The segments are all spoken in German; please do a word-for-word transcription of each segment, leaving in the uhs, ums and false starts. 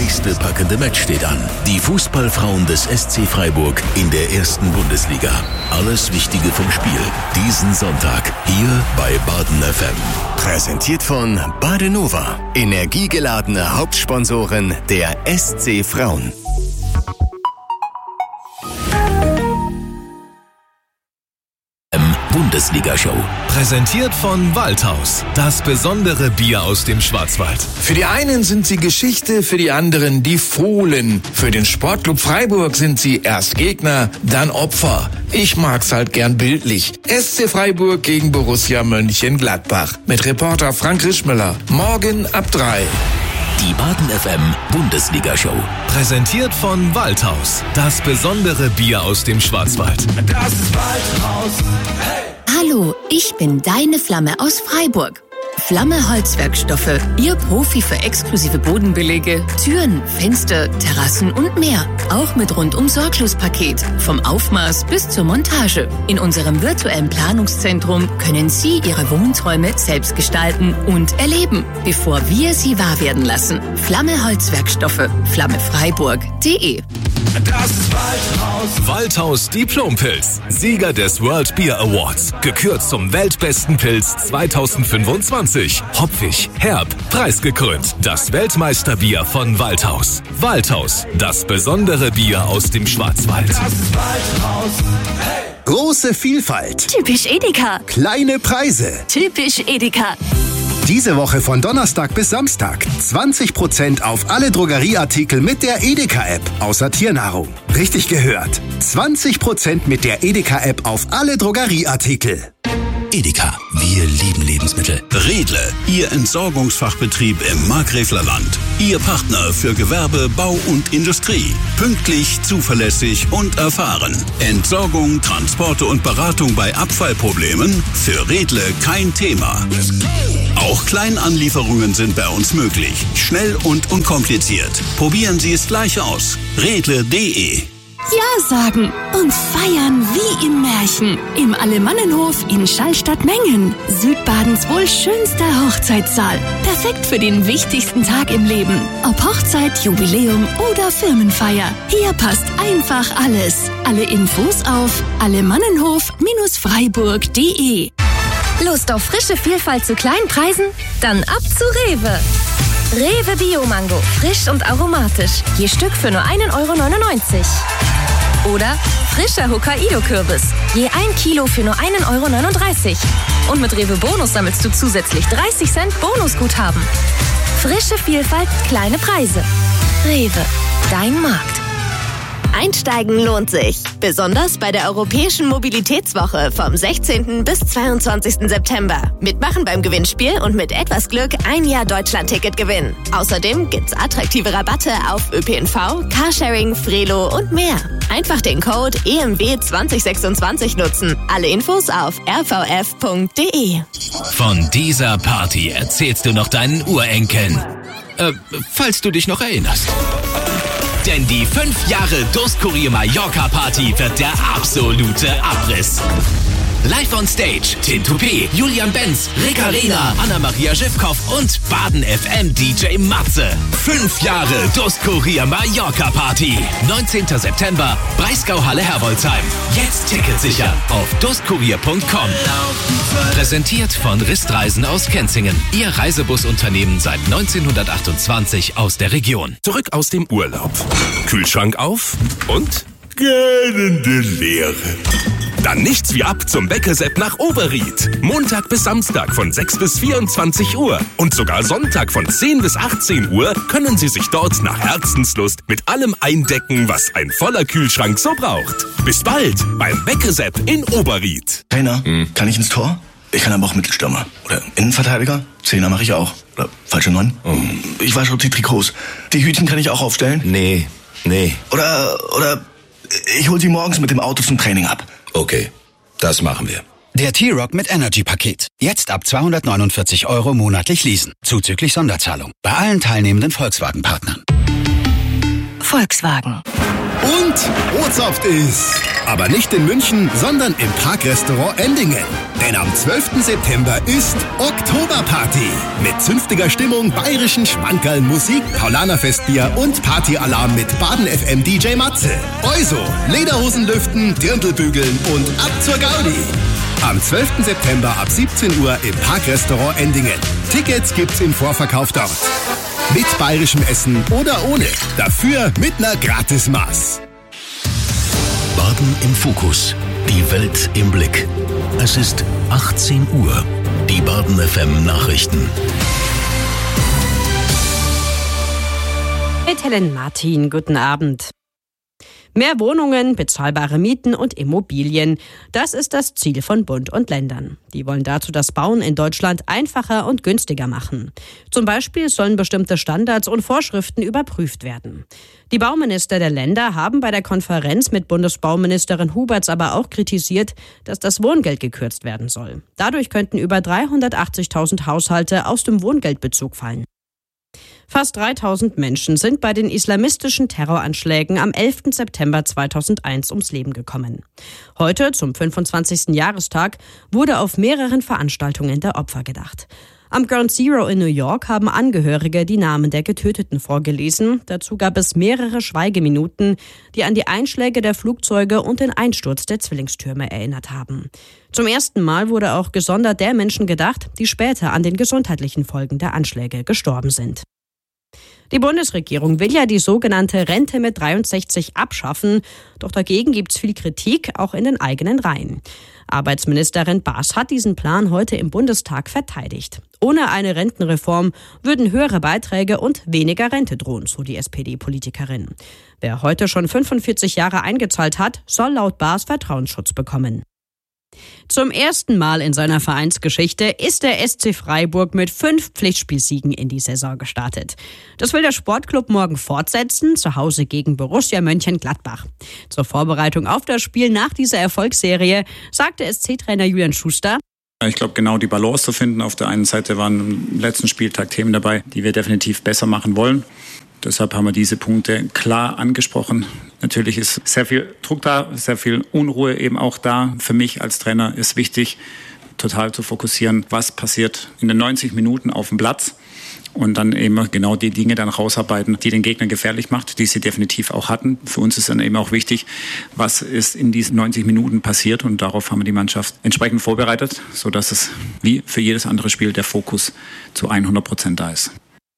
nächste packende Match steht an. Die Fußballfrauen des S C Freiburg in der ersten Bundesliga. Alles Wichtige vom Spiel. Diesen Sonntag hier bei Baden F M. Präsentiert von Badenova. Energiegeladene Hauptsponsoren der S C Frauen. Bundesliga-Show. Präsentiert von Waldhaus. Das besondere Bier aus dem Schwarzwald. Für die einen sind sie Geschichte, für die anderen die Fohlen. Für den Sportclub Freiburg sind sie erst Gegner, dann Opfer. Ich mag's halt gern bildlich. S C Freiburg gegen Borussia Mönchengladbach. Mit Reporter Frank Rischmüller. Morgen ab drei. Die Baden F M Bundesliga-Show. Präsentiert von Waldhaus. Das besondere Bier aus dem Schwarzwald. Das ist Waldhaus. Hey! Hallo, ich bin deine Flamme aus Freiburg. Flamme Holzwerkstoffe, Ihr Profi für exklusive Bodenbelege, Türen, Fenster, Terrassen und mehr. Auch mit Rundum-Sorglos-Paket. Vom Aufmaß bis zur Montage. In unserem virtuellen Planungszentrum können Sie Ihre Wohnträume selbst gestalten und erleben, bevor wir sie wahr werden lassen. Flamme Holzwerkstoffe, flammefreiburg punkt de. Das ist Waldhaus. Waldhaus Diplompilz. Sieger des World Beer Awards. Gekürt zum weltbesten Pilz zweitausendfünfundzwanzig. Hopfig, herb, preisgekrönt. Das Weltmeisterbier von Waldhaus. Waldhaus. Das besondere Bier aus dem Schwarzwald. Das ist Waldhaus. Hey! Große Vielfalt. Typisch Edeka. Kleine Preise. Typisch Edeka. Diese Woche von Donnerstag bis Samstag zwanzig Prozent auf alle Drogerieartikel mit der Edeka-App, außer Tiernahrung. Richtig gehört. zwanzig Prozent mit der Edeka-App auf alle Drogerieartikel. Edeka, wir lieben Lebensmittel. Redle, Ihr Entsorgungsfachbetrieb im Markgräflerland. Ihr Partner für Gewerbe, Bau und Industrie. Pünktlich, zuverlässig und erfahren. Entsorgung, Transporte und Beratung bei Abfallproblemen? Für Redle kein Thema. Auch Kleinanlieferungen sind bei uns möglich. Schnell und unkompliziert. Probieren Sie es gleich aus. Redle punkt de. Ja sagen und feiern wie im Märchen. Im Alemannenhof in Schallstatt-Mengen. Südbadens wohl schönster Hochzeitssaal. Perfekt für den wichtigsten Tag im Leben. Ob Hochzeit, Jubiläum oder Firmenfeier. Hier passt einfach alles. Alle Infos auf alemannenhof Bindestrich freiburg punkt de. Lust auf frische Vielfalt zu kleinen Preisen? Dann ab zu Rewe. Rewe Bio-Mango, frisch und aromatisch. Je Stück für nur ein Euro neunundneunzig. Oder frischer Hokkaido-Kürbis. Je ein Kilo für nur ein Euro neununddreißig. Und mit Rewe Bonus sammelst du zusätzlich dreißig Cent Bonusguthaben. Frische Vielfalt, kleine Preise. Rewe, dein Markt. Einsteigen lohnt sich. Besonders bei der Europäischen Mobilitätswoche vom sechzehnten bis zweiundzwanzigsten September. Mitmachen beim Gewinnspiel und mit etwas Glück ein Jahr Deutschland-Ticket gewinnen. Außerdem gibt's attraktive Rabatte auf Ö P N V, Carsharing, Frelo und mehr. Einfach den Code E M W zwanzig sechsundzwanzig nutzen. Alle Infos auf r v f punkt de. Von dieser Party erzählst du noch deinen Urenkeln. Äh, falls du dich noch erinnerst. Denn die fünf Jahre Dusk-Kurier Mallorca Party wird der absolute Abriss. Live on Stage, Tim Toupé, Julian Benz, Rick Arena, Anna-Maria Schiffkoff und Baden F M D J Matze. Fünf Jahre Dusk-Kurier Mallorca Party. neunzehnten September, Breisgau-Halle Herbolzheim. Jetzt Ticket sichern auf duskurier punkt com. Präsentiert von Ristreisen aus Kenzingen. Ihr Reisebusunternehmen seit neunzehnhundertachtundzwanzig aus der Region. Zurück aus dem Urlaub. Kühlschrank auf und gähnende Leere. Dann nichts wie ab zum Bäckesepp nach Oberried. Montag bis Samstag von sechs bis vierundzwanzig Uhr. Und sogar Sonntag von zehn bis achtzehn Uhr können Sie sich dort nach Herzenslust mit allem eindecken, was ein voller Kühlschrank so braucht. Bis bald beim Bäckesepp in Oberried. Trainer, hm. kann ich ins Tor? Ich kann aber auch Mittelstürmer. Oder Innenverteidiger? Zehner mache ich auch. Oder falsche Neun? Oh. Ich wasche die Trikots. Die Hütchen kann ich auch aufstellen? Nee, nee. Oder, oder ich hol sie morgens mit dem Auto zum Training ab. Okay, das machen wir. Der T-Rock mit Energy-Paket. Jetzt ab zweihundertneunundvierzig Euro monatlich leasen. Zuzüglich Sonderzahlung. Bei allen teilnehmenden Volkswagen-Partnern. Volkswagen. Und Botsaft ist Aber nicht in München, sondern im Parkrestaurant Endingen. Denn am zwölften September ist Oktoberparty. Mit zünftiger Stimmung, bayerischen Schmankerl, Musik, Paulaner-Festbier und Partyalarm mit Baden-F M D J Matze. Also, Lederhosen lüften, Dirndlbügeln und ab zur Gaudi. Am zwölften September ab siebzehn Uhr im Parkrestaurant Endingen. Tickets gibt's im Vorverkauf dort. Mit bayerischem Essen oder ohne. Dafür mit ner Gratismaß. Baden im Fokus. Die Welt im Blick. Es ist achtzehn Uhr. Die Baden F M Nachrichten. Mit Helen Martin, guten Abend. Mehr Wohnungen, bezahlbare Mieten und Immobilien. Das ist das Ziel von Bund und Ländern. Die wollen dazu das Bauen in Deutschland einfacher und günstiger machen. Zum Beispiel sollen bestimmte Standards und Vorschriften überprüft werden. Die Bauminister der Länder haben bei der Konferenz mit Bundesbauministerin Huberts aber auch kritisiert, dass das Wohngeld gekürzt werden soll. Dadurch könnten über dreihundertachtzigtausend Haushalte aus dem Wohngeldbezug fallen. Fast dreitausend Menschen sind bei den islamistischen Terroranschlägen am elften September zweitausendeins ums Leben gekommen. Heute, zum fünfundzwanzigsten Jahrestag, wurde auf mehreren Veranstaltungen der Opfer gedacht. Am Ground Zero in New York haben Angehörige die Namen der Getöteten vorgelesen. Dazu gab es mehrere Schweigeminuten, die an die Einschläge der Flugzeuge und den Einsturz der Zwillingstürme erinnert haben. Zum ersten Mal wurde auch gesondert der Menschen gedacht, die später an den gesundheitlichen Folgen der Anschläge gestorben sind. Die Bundesregierung will ja die sogenannte Rente mit dreiundsechzig abschaffen, doch dagegen gibt's viel Kritik, auch in den eigenen Reihen. Arbeitsministerin Baas hat diesen Plan heute im Bundestag verteidigt. Ohne eine Rentenreform würden höhere Beiträge und weniger Rente drohen, so die S P D-Politikerin. Wer heute schon fünfundvierzig Jahre eingezahlt hat, soll laut Baas Vertrauensschutz bekommen. Zum ersten Mal in seiner Vereinsgeschichte ist der S C Freiburg mit fünf Pflichtspielsiegen in die Saison gestartet. Das will der Sportclub morgen fortsetzen, zu Hause gegen Borussia Mönchengladbach. Zur Vorbereitung auf das Spiel nach dieser Erfolgsserie sagte S C-Trainer Julian Schuster: Ich glaube, genau die Balance zu finden. Auf der einen Seite waren im letzten Spieltag Themen dabei, die wir definitiv besser machen wollen. Deshalb haben wir diese Punkte klar angesprochen. Natürlich ist sehr viel Druck da, sehr viel Unruhe eben auch da. Für mich als Trainer ist wichtig, total zu fokussieren, was passiert in den neunzig Minuten auf dem Platz. Und dann eben genau die Dinge dann rausarbeiten, die den Gegnern gefährlich macht, die sie definitiv auch hatten. Für uns ist dann eben auch wichtig, was ist in diesen neunzig Minuten passiert. Und darauf haben wir die Mannschaft entsprechend vorbereitet, sodass es wie für jedes andere Spiel der Fokus zu hundert Prozent da ist.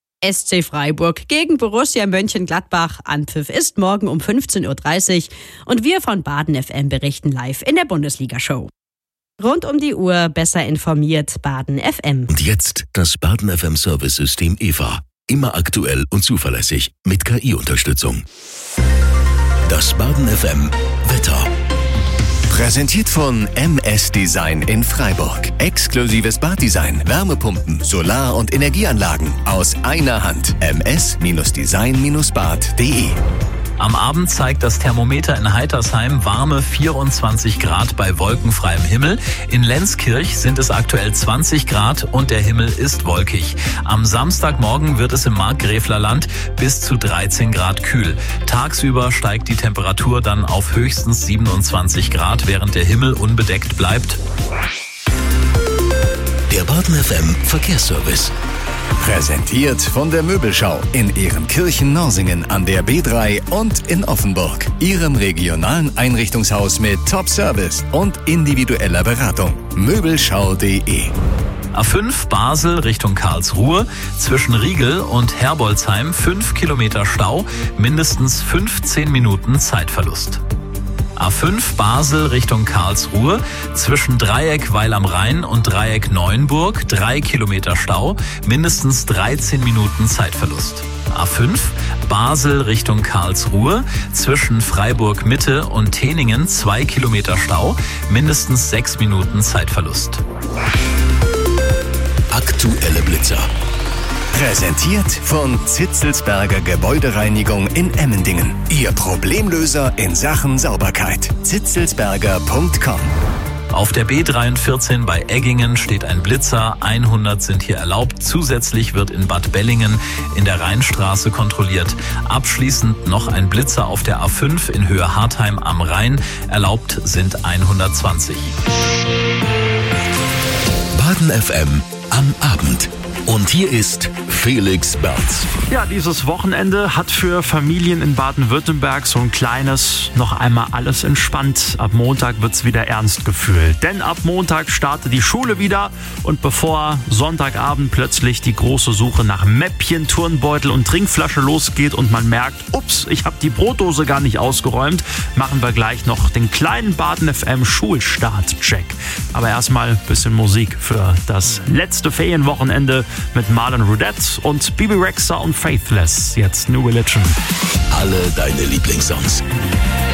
S C Freiburg gegen Borussia Mönchengladbach. Anpfiff ist morgen um fünfzehn Uhr dreißig und wir von Baden F M berichten live in der Bundesliga-Show. Rund um die Uhr besser informiert Baden F M. Und jetzt das Baden F M Service-System E V A. Immer aktuell und zuverlässig mit K I-Unterstützung. Das Baden F M Wetter. Präsentiert von M S Design in Freiburg. Exklusives Baddesign, Wärmepumpen, Solar- und Energieanlagen aus einer Hand. m s design bad punkt d e. Am Abend zeigt das Thermometer in Heitersheim warme vierundzwanzig Grad bei wolkenfreiem Himmel. In Lenzkirch sind es aktuell zwanzig Grad und der Himmel ist wolkig. Am Samstagmorgen wird es im Markgräflerland bis zu dreizehn Grad kühl. Tagsüber steigt die Temperatur dann auf höchstens siebenundzwanzig Grad, während der Himmel unbedeckt bleibt. Der Baden F M Verkehrsservice. Präsentiert von der Möbelschau in Ehrenkirchen-Norsingen an der B drei und in Offenburg. Ihrem regionalen Einrichtungshaus mit Top-Service und individueller Beratung. Möbelschau punkt d e. A fünf Basel Richtung Karlsruhe, zwischen Riegel und Herbolzheim fünf Kilometer Stau, mindestens fünfzehn Minuten Zeitverlust. A fünf Basel Richtung Karlsruhe, zwischen Dreieck Weil am Rhein und Dreieck Neuenburg drei Kilometer Stau, mindestens dreizehn Minuten Zeitverlust. A fünf Basel Richtung Karlsruhe, zwischen Freiburg Mitte und Teningen zwei Kilometer Stau, mindestens sechs Minuten Zeitverlust. Aktuelle Blitzer. Präsentiert von Zitzelsberger Gebäudereinigung in Emmendingen. Ihr Problemlöser in Sachen Sauberkeit. zitzelsberger punkt com. Auf der B dreihundertvierzehn bei Eggingen steht ein Blitzer, hundert sind hier erlaubt. Zusätzlich wird in Bad Bellingen in der Rheinstraße kontrolliert. Abschließend noch ein Blitzer auf der A fünf in Höhe Hartheim am Rhein. Erlaubt sind hundertzwanzig. Baden F M am Abend. Und hier ist Felix Berz. Ja, dieses Wochenende hat für Familien in Baden-Württemberg so ein kleines, noch einmal alles entspannt. Ab Montag wird's wieder ernst gefühlt. Denn ab Montag startet die Schule wieder. Und bevor Sonntagabend plötzlich die große Suche nach Mäppchen, Turnbeutel und Trinkflasche losgeht und man merkt, ups, ich habe die Brotdose gar nicht ausgeräumt, machen wir gleich noch den kleinen Baden F M Schulstart-Check. Aber erstmal ein bisschen Musik für das letzte Ferienwochenende mit Marlon Rudette und Bibi Rexha und Faithless. Jetzt New Religion. Alle deine Lieblingssongs.